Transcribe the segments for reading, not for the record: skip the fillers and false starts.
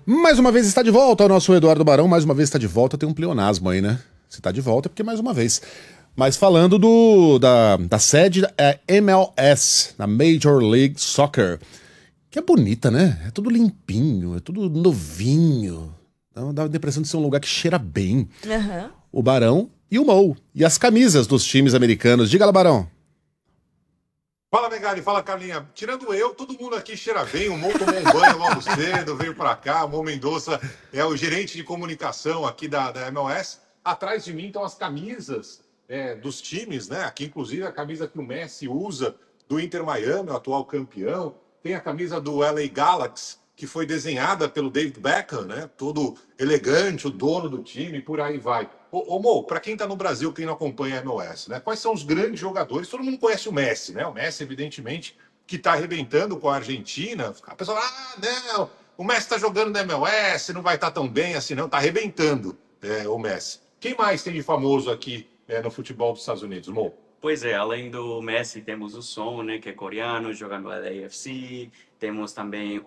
Mais uma vez está de volta o nosso Eduardo Barão, mais uma vez está de volta, tem um pleonasmo aí, né? Se está de volta é porque mais uma vez. Mas falando da sede MLS, na Major League Soccer, que é bonita, né? É tudo limpinho, é tudo novinho. Dá a impressão de ser um lugar que cheira bem. Aham. O Barão e o Mou. E as camisas dos times americanos. Diga lá, Barão. Fala, Megali, fala, Carlinha. Tirando eu, todo mundo aqui cheira bem. O Mo tomou um banho logo cedo, veio para cá. O Mo Mendonça é o gerente de comunicação aqui da MLS. Atrás de mim estão as camisas dos times, né? Aqui, inclusive, a camisa que o Messi usa do Inter Miami, o atual campeão. Tem a camisa do LA Galaxy, que foi desenhada pelo David Beckham, né? Todo elegante, o dono do time, por aí vai. Ô Mo, para quem está no Brasil, quem não acompanha a MLS, né? Quais são os grandes jogadores? Todo mundo conhece o Messi, né? O Messi, evidentemente, que está arrebentando com a Argentina. A pessoa fala, não, o Messi está jogando na MLS, não vai estar tão bem assim, não. Está arrebentando o Messi. Quem mais tem de famoso aqui no futebol dos Estados Unidos, Mo? Pois é, além do Messi, temos o Son, né, que é coreano, jogando no LAFC. Temos também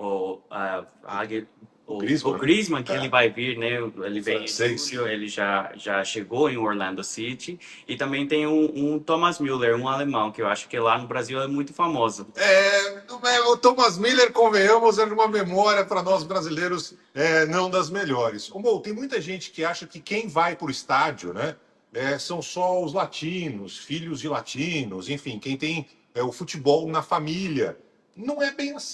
O Griezmann, o Griezmann, que né? ele vai vir, né? Ele vem em Francês. julho, ele já chegou em Orlando City. E também tem um Thomas Müller, um alemão, que eu acho que lá no Brasil é muito famoso. O Thomas Miller, convenhamos, é uma memória para nós brasileiros não das melhores. Mo, tem muita gente que acha que quem vai para o estádio, né, são só os latinos, filhos de latinos, enfim, quem tem o futebol na família. Não é bem assim.